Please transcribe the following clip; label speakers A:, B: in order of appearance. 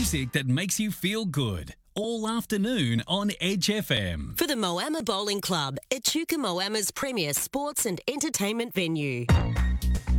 A: music that makes you feel good. All afternoon on Edge FM.
B: For the Moama Bowling Club, Echuca Moama's premier sports and entertainment venue.